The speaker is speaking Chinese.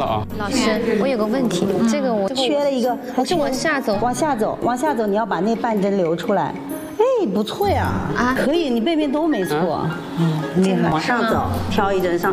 了啊。 老师，我有个问题，这个我缺了一个，还是往下走， 往下走，往下走，你要把那半针留出来。哎，不错呀，可以，你背面都没错，厉害。往上走，挑一针上。